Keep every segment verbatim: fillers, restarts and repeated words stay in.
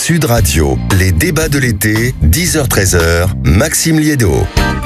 Sud Radio, les débats de l'été, dix heures treize heures, Maxime Liédo.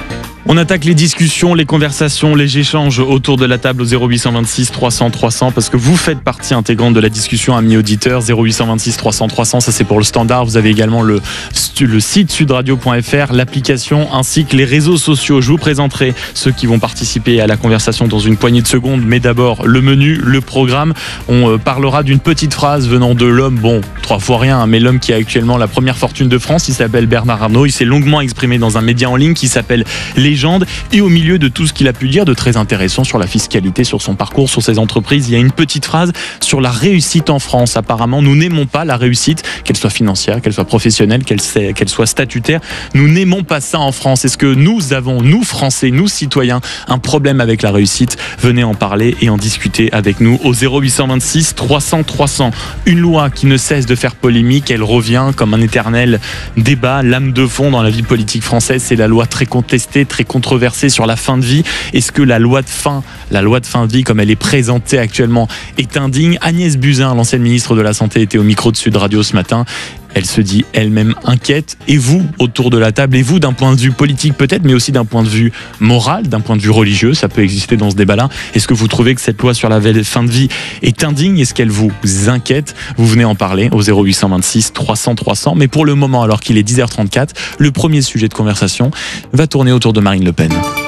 On attaque les discussions, les conversations, les échanges autour de la table au zéro huit cent vingt-six trois cents trois cents parce que vous faites partie intégrante de la discussion, amis auditeurs. Zéro huit cent vingt-six trois cents trois cents, ça c'est pour le standard. Vous avez également le, le site sudradio point f r, l'application ainsi que les réseaux sociaux. Je vous présenterai ceux qui vont participer à la conversation dans une poignée de secondes, mais d'abord le menu, le programme. On parlera d'une petite phrase venant de l'homme, bon, trois fois rien, mais l'homme qui a actuellement la première fortune de France. Il s'appelle Bernard Arnault. Il s'est longuement exprimé dans un média en ligne qui s'appelle Les Légende, et au milieu de tout ce qu'il a pu dire de très intéressant sur la fiscalité, sur son parcours, sur ses entreprises, il y a une petite phrase sur la réussite en France. Apparemment, nous n'aimons pas la réussite, qu'elle soit financière, qu'elle soit professionnelle, qu'elle, qu'elle soit statutaire. Nous n'aimons pas ça en France. Est-ce que nous avons, nous Français, nous citoyens, un problème avec la réussite? Venez en parler et en discuter avec nous au zéro huit cent vingt-six trois cents trois cents. Une loi qui ne cesse de faire polémique, elle revient comme un éternel débat. L'âme de fond dans la vie politique française, c'est la loi très contestée, très controversée sur la fin de vie. Est-ce que la loi de fin, la loi de fin de vie comme elle est présentée actuellement est indigne? Agnès Buzyn, l'ancienne ministre de la Santé, était au micro de Sud Radio ce matin. Elle se dit elle-même inquiète. Et vous, autour de la table, et vous, d'un point de vue politique peut-être, mais aussi d'un point de vue moral, d'un point de vue religieux, ça peut exister dans ce débat-là. Est-ce que vous trouvez que cette loi sur la fin de vie est indigne? Est-ce qu'elle vous inquiète? Vous venez en parler au zéro huit cent vingt-six trois cents trois cents. Mais pour le moment, alors qu'il est dix heures trente-quatre, le premier sujet de conversation va tourner autour de Marine Le Pen.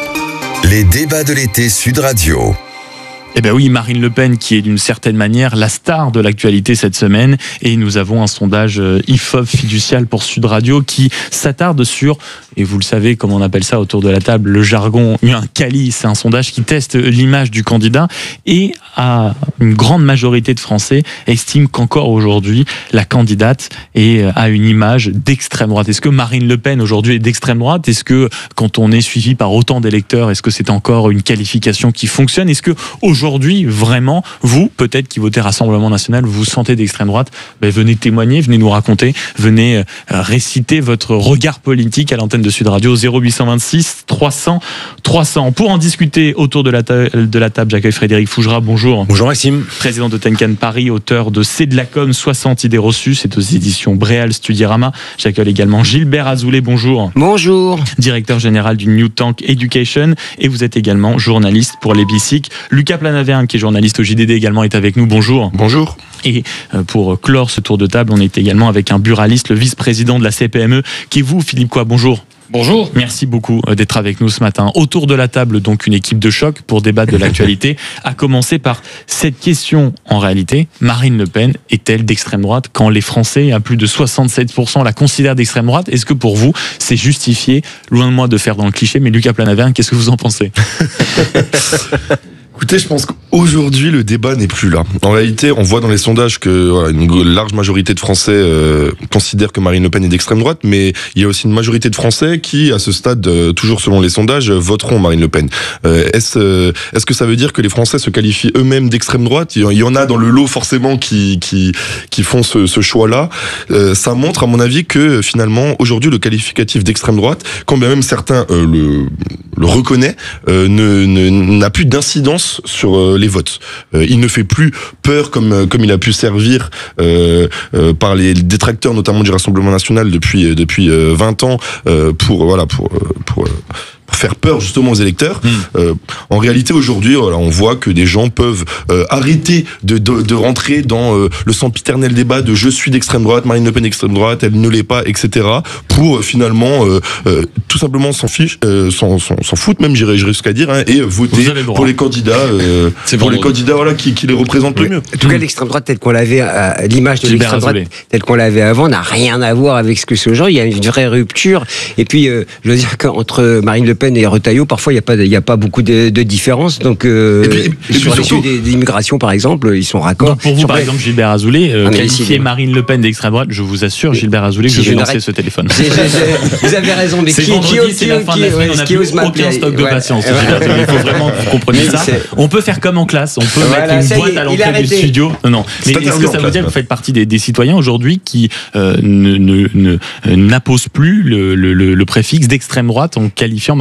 Les débats de l'été Sud Radio. Eh bien oui, Marine Le Pen qui est d'une certaine manière la star de l'actualité cette semaine, et nous avons un sondage I F O P fiducial pour Sud Radio qui s'attarde sur, et vous le savez comme on appelle ça autour de la table, le jargon, un quali, c'est un sondage qui teste l'image du candidat, et à une grande majorité de Français estiment qu'encore aujourd'hui la candidate est, a une image d'extrême droite. Est-ce que Marine Le Pen aujourd'hui est d'extrême droite? Est-ce que quand on est suivi par autant d'électeurs, est-ce que c'est encore une qualification qui fonctionne? Est-ce que aujourd'hui Aujourd'hui, vraiment, vous, peut-être qui votez Rassemblement National, vous vous sentez d'extrême droite, ben venez témoigner, venez nous raconter, venez euh, réciter votre regard politique à l'antenne de Sud Radio, zéro huit cent vingt-six trois cents trois cents. Pour en discuter autour de la, ta- de la table, j'accueille Frédéric Fougera, bonjour. Bonjour Maxime. Président de Tenkan Paris, auteur de C'est de la com, soixante idées reçues, c'est aux éditions Bréal Studierama. J'accueille également Gilbert Azoulay, bonjour. Bonjour. Directeur général du New Tank Education, et vous êtes également journaliste pour les B I C I C. Lucas Planavergne, qui est journaliste au J D D également, est avec nous. Bonjour. Bonjour. Et pour clore ce tour de table, on est également avec un buraliste, le vice-président de la C P M E, qui est vous, Philippe Coy. Bonjour. Bonjour. Merci beaucoup d'être avec nous ce matin. Autour de la table, donc, une équipe de choc pour débattre de l'actualité. À commencer par cette question, en réalité, Marine Le Pen est-elle d'extrême droite quand les Français, à plus de soixante-sept pour cent, la considèrent d'extrême droite? Est-ce que pour vous, c'est justifié? Loin de moi de faire dans le cliché, mais Lucas Planavergne, qu'est-ce que vous en pensez? Écoutez, je pense qu'aujourd'hui, le débat n'est plus là. En réalité, on voit dans les sondages que voilà, une large majorité de Français euh, considèrent que Marine Le Pen est d'extrême droite, mais il y a aussi une majorité de Français qui, à ce stade, euh, toujours selon les sondages, voteront Marine Le Pen. Euh, est-ce, euh, est-ce que ça veut dire que les Français se qualifient eux-mêmes d'extrême droite? Il y en a dans le lot, forcément, qui, qui, qui font ce, ce choix-là. Euh, ça montre, à mon avis, que finalement, aujourd'hui, le qualificatif d'extrême droite, quand bien même certains euh, le, le reconnaissent, euh, ne, ne, n'a plus d'incidence sur euh, les votes. Euh, il ne fait plus peur comme euh, comme il a pu servir euh, euh, par les détracteurs, notamment du Rassemblement National depuis depuis euh, vingt ans euh, pour voilà pour pour, pour faire peur justement aux électeurs. Mmh. Euh, en réalité, aujourd'hui, voilà, on voit que des gens peuvent euh, arrêter de, de de rentrer dans euh, le sempiternel débat de je suis d'extrême droite, Marine Le Pen d'extrême droite, elle ne l'est pas, et cetera. Pour euh, finalement euh, euh, tout simplement s'en fiche, euh, s'en, s'en, s'en foutre même, j'irais jusqu'à dire, hein, et voter pour les candidats, euh, pour bon les candidats voilà qui, qui les représentent le mieux. En tout cas, l'extrême droite telle qu'on l'avait, euh, l'image de l'extrême droite telle qu'on l'avait avant n'a rien à voir avec ce que c'est aujourd'hui. Il y a une vraie rupture. Et puis, euh, je veux dire qu'entre Marine Le Pen et Retailleau, parfois il y a pas, il y a pas beaucoup de, de différence. Donc, euh, et puis, et puis sur les sujets d'immigration, par exemple, ils sont raccords. Donc pour vous, sur par les... exemple, Gilbert Azoulay, euh, qualifier Marine Le Pen d'extrême droite, je vous assure, Gilbert Azoulay, que je vais lancer ce téléphone. J'ai, j'ai, vous avez raison, mais c'est qui, vendredi, qui, c'est la fin de la semaine, on n'a plus aucun stock de patience. Il faut vraiment que vous compreniez ça. On peut faire comme en classe, on peut voilà, mettre une boîte à l'entrée du studio. Non, non. Mais est-ce que ça veut dire que vous faites partie des, des citoyens aujourd'hui qui euh, ne, ne, ne, n'apposent plus le, le, le, le préfixe d'extrême droite en qualifiant Marine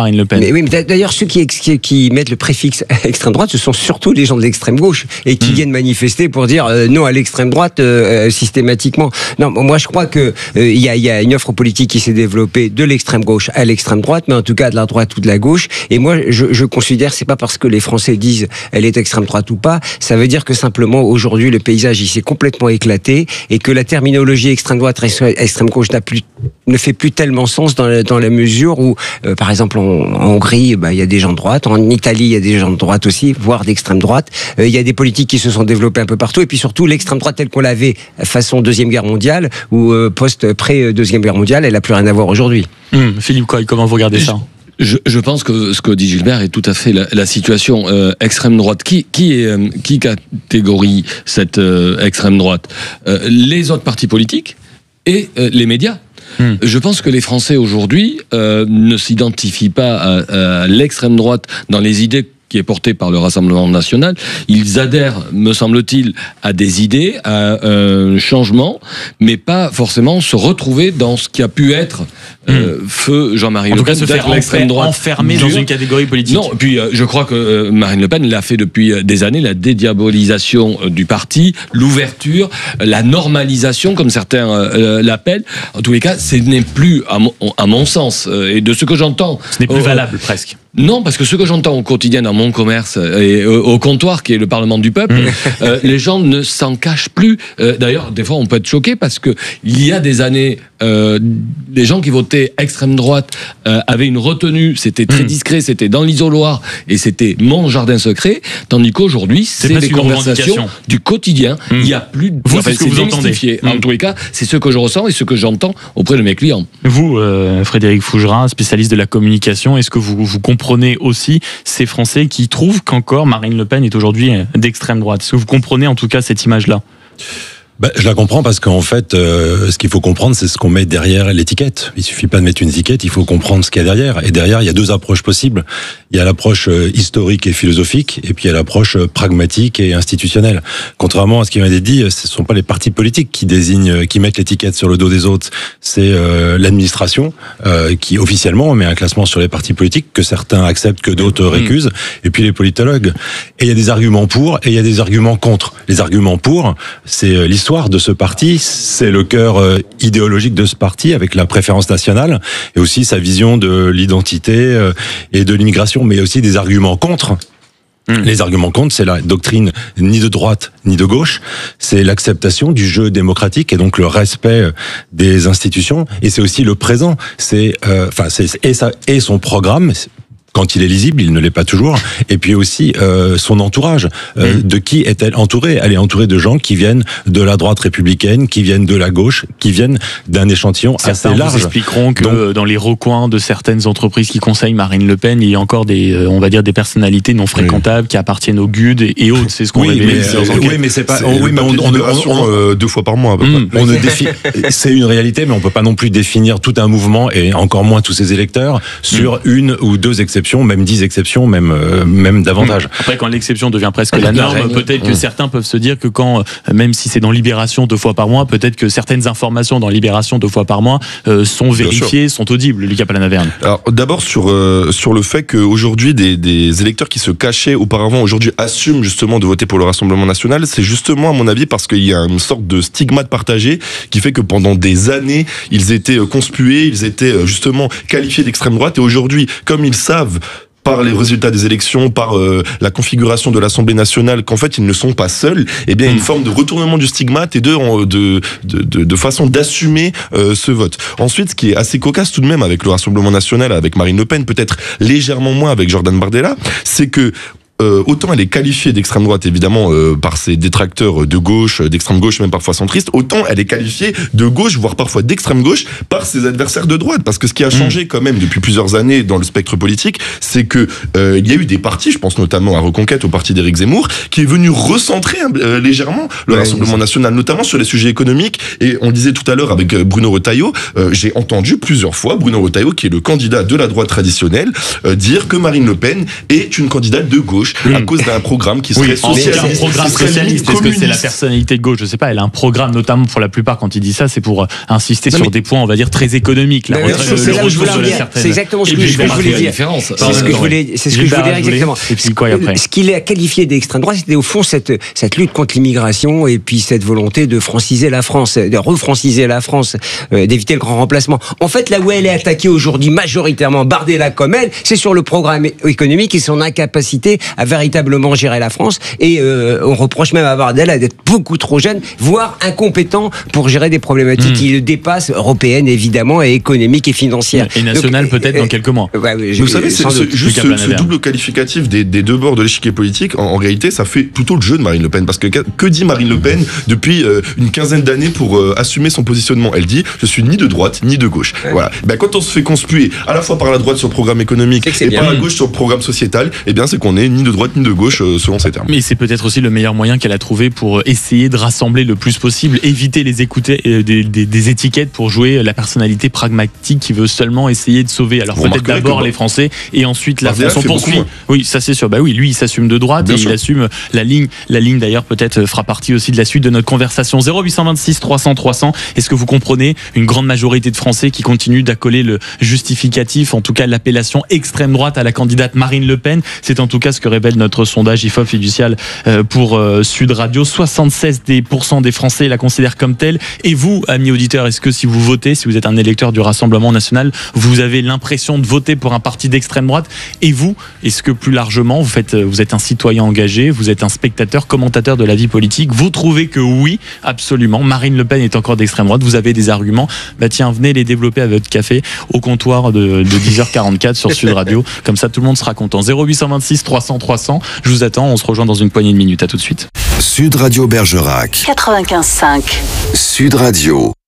Marine Le Pen. Mais oui, mais d'ailleurs, ceux qui, qui, qui mettent le préfixe extrême droite, ce sont surtout les gens de l'extrême gauche et qui mmh. viennent manifester pour dire euh, non à l'extrême droite euh, systématiquement. Non, moi je crois que il euh, y, a, y a une offre politique qui s'est développée de l'extrême gauche à l'extrême droite, mais en tout cas de la droite ou de la gauche. Et moi, je, je considère, c'est pas parce que les Français disent elle est extrême droite ou pas, ça veut dire que simplement aujourd'hui le paysage il s'est complètement éclaté et que la terminologie extrême droite, extrême gauche n'a plus, ne fait plus tellement sens dans la, dans la mesure où, euh, par exemple, en, en Hongrie, bah, il y a des gens de droite, en Italie, il y a des gens de droite aussi, voire d'extrême droite. Euh, il y a des politiques qui se sont développées un peu partout, et puis surtout l'extrême droite telle qu'on l'avait façon Deuxième Guerre mondiale ou euh, post-pré-Deuxième Guerre mondiale, elle n'a plus rien à voir aujourd'hui. Mmh. Philippe Coy, comment vous regardez ça ? Je, je pense que ce que dit Gilbert est tout à fait la, la situation euh, extrême droite. Qui, qui, est, euh, qui catégorie cette euh, extrême droite ? euh, Les autres partis politiques et euh, les médias. Hum. Je pense que les Français aujourd'hui euh, ne s'identifient pas à, à l'extrême droite dans les idées qui est porté par le Rassemblement national. Ils adhèrent, me semble-t-il, à des idées, à un changement, mais pas forcément se retrouver dans ce qui a pu être euh, mmh. feu Jean-Marie Le Pen. En tout cas, se faire l'extrême droite enfermer dans une catégorie politique. Non, puis euh, je crois que euh, Marine Le Pen l'a fait depuis des années, la dédiabolisation euh, du parti, l'ouverture, euh, la normalisation, comme certains euh, l'appellent. En tous les cas, ce n'est plus, à mon, à mon sens, euh, et de ce que j'entends... Ce n'est plus euh, valable, presque. Non, parce que ce que j'entends au quotidien dans mon commerce et au comptoir, qui est le Parlement du peuple, mmh. euh, les gens ne s'en cachent plus. Euh, d'ailleurs, des fois, on peut être choqué parce que il y a des années, euh, les gens qui votaient extrême droite euh, avaient une retenue. C'était très mmh. discret, c'était dans l'isoloir et c'était mon jardin secret. Tandis qu'aujourd'hui, c'est, c'est des conversations du quotidien. Mmh. Il y a plus. De... Vous, enfin, c'est ce que vous entendez. Mmh. En tous les cas, c'est ce que je ressens et ce que j'entends auprès de mes clients. Vous, euh, Frédéric Fougerat, spécialiste de la communication, est-ce que vous vous comprenez Comprenez aussi ces Français qui trouvent qu'encore Marine Le Pen est aujourd'hui d'extrême droite. Est-ce que vous comprenez en tout cas cette image-là ? Ben, je la comprends parce qu'en fait, euh, ce qu'il faut comprendre, c'est ce qu'on met derrière l'étiquette. Il suffit pas de mettre une étiquette, il faut comprendre ce qu'il y a derrière. Et derrière, il y a deux approches possibles. Il y a l'approche euh, historique et philosophique, et puis il y a l'approche euh, pragmatique et institutionnelle. Contrairement à ce qui m'a été dit, ce sont pas les partis politiques qui désignent, qui mettent l'étiquette sur le dos des autres. C'est euh, l'administration euh, qui officiellement met un classement sur les partis politiques que certains acceptent, que d'autres récusent. Et puis les politologues. Et il y a des arguments pour et il y a des arguments contre. Les arguments pour, c'est euh, l'histoire de ce parti, c'est le cœur euh, idéologique de ce parti avec la préférence nationale et aussi sa vision de l'identité euh, et de l'immigration, mais aussi des arguments contre. Mmh. Les arguments contre, c'est la doctrine ni de droite ni de gauche, c'est l'acceptation du jeu démocratique et donc le respect des institutions, et c'est aussi le présent, c'est euh, enfin c'est et ça et son programme. Quand il est lisible, il ne l'est pas toujours. Et puis aussi euh, son entourage. Euh, mmh. De qui est-elle entourée ? Elle est entourée de gens qui viennent de la droite républicaine, qui viennent de la gauche, qui viennent d'un échantillon Certains assez large. Certains expliqueront que Donc, dans les recoins de certaines entreprises qui conseillent Marine LePen, il y a encore des, euh, on va dire, des personnalités non fréquentables oui. qui appartiennent aux G U D et autres. C'est ce qu'on oui, révèle. Mais, euh, oui, mais c'est pas. C'est oui, mais on, on, on, on euh, deux fois par mois. À peu mmh, près. On ne défi... C'est une réalité, mais on peut pas non plus définir tout un mouvement et encore moins tous ses électeurs sur mmh. une ou deux exceptions, même dix exceptions. Même, euh, même davantage. Après, quand l'exception devient presque la norme, peut-être que mmh. certains peuvent se dire que quand, même si c'est dans Libération deux fois par mois, peut-être que certaines informations dans Libération deux fois par mois euh, sont vérifiées, sont audibles. Lucas Palanaverne. Alors, d'abord sur euh, sur le fait qu'aujourd'hui des, des électeurs qui se cachaient auparavant aujourd'hui assument justement de voter pour le Rassemblement national, c'est justement à mon avis parce qu'il y a une sorte de stigmate partagé qui fait que pendant des années ils étaient conspués, ils étaient justement qualifiés d'extrême droite, et aujourd'hui, comme ils savent par les résultats des élections, par euh, la configuration de l'Assemblée nationale, qu'en fait ils ne sont pas seuls, eh bien une forme de retournement du stigmate et de de de, de, de façon d'assumer euh, ce vote. Ensuite, ce qui est assez cocasse tout de même avec le Rassemblement national, avec Marine Le Pen, peut-être légèrement moins avec Jordan Bardella, c'est que Euh, autant elle est qualifiée d'extrême droite évidemment euh, par ses détracteurs de gauche, d'extrême gauche, même parfois centriste, autant elle est qualifiée de gauche, voire parfois d'extrême gauche par ses adversaires de droite. Parce que ce qui a changé quand même depuis plusieurs années dans le spectre politique, c'est que euh, il y a eu des partis, je pense notamment à Reconquête, au parti d'Éric Zemmour, qui est venu recentrer euh, légèrement le ouais, Rassemblement national, notamment sur les sujets économiques. Et on le disait tout à l'heure avec Bruno Retailleau, euh, j'ai entendu plusieurs fois Bruno Retailleau, qui est le candidat de la droite traditionnelle, euh, dire que Marine Le Pen est une candidate de gauche. gauche mmh. à cause d'un programme qui serait oui, socialiste. Un programme socialiste. Est-ce que c'est la personnalité de gauche? Je sais pas. Elle a un programme, notamment pour la plupart, quand il dit ça, c'est pour insister non, sur des points, on va dire, très économiques. La retraite, c'est, le retour de la certaine... c'est exactement ce que je voulais dire. C'est ce que je voulais, c'est ce que je voulais dire exactement. Et puis quoi après? Ce qu'il a qualifié d'extrême droite, c'était au fond cette cette lutte contre l'immigration et puis cette volonté de franciser la France, de refranciser la France, euh, d'éviter le grand remplacement. En fait, là où elle est attaquée aujourd'hui majoritairement, Bardella comme elle, c'est sur le programme économique et son incapacité à véritablement gérer la France. Et euh, on reproche même à Bardella d'être beaucoup trop jeune, voire incompétent pour gérer des problématiques mmh. qui le dépassent, européennes évidemment, et économiques et financières. Et nationales peut-être euh, dans quelques mois. Ouais, ouais, vous savez, c'est ce, juste ce, ce double qualificatif des, des deux bords de l'échiquier politique, en, en réalité, ça fait plutôt le jeu de Marine Le Pen. Parce que que dit Marine Le Pen depuis euh, une quinzaine d'années pour euh, assumer son positionnement? Elle dit, je suis ni de droite, ni de gauche. Ouais. Voilà. Ben, quand on se fait conspuer à la fois par la droite sur le programme économique et bien. par la gauche sur le programme sociétal, eh bien, c'est qu'on est ni de droite ni de gauche euh, selon ces termes. Mais c'est peut-être aussi le meilleur moyen qu'elle a trouvé pour essayer de rassembler le plus possible, éviter les écouter, euh, des, des, des étiquettes pour jouer la personnalité pragmatique qui veut seulement essayer de sauver. Alors Vous peut-être d'abord les Français et ensuite la France. On poursuit. Oui, ça c'est sûr. Bah oui, lui il s'assume de droite bien et sûr. Il assume la ligne. La ligne d'ailleurs peut-être fera partie aussi de la suite de notre conversation. zéro huit cent vingt-six trois cents trois cents. Est-ce que vous comprenez une grande majorité de Français qui continuent d'accoler le justificatif, en tout cas l'appellation extrême droite à la candidate Marine Le Pen? C'est en tout cas ce que révèle notre sondage I F O P fiducial pour Sud Radio. soixante-seize pour cent des Français la considèrent comme telle. Et vous, amis auditeurs, est-ce que si vous votez, si vous êtes un électeur du Rassemblement national, vous avez l'impression de voter pour un parti d'extrême droite? Et vous, est-ce que plus largement, vous, faites, vous êtes un citoyen engagé, vous êtes un spectateur, commentateur de la vie politique, vous trouvez que oui, absolument, Marine Le Pen est encore d'extrême droite, vous avez des arguments, bah tiens, venez les développer à votre café au comptoir de, de dix heures quarante-quatre sur Sud Radio, comme ça tout le monde sera content. zéro huit cent vingt-six trois cents trois cents, je vous attends, on se rejoint dans une poignée de minutes, à tout de suite. Sud Radio Bergerac quatre-vingt-quinze cinq. Sud Radio.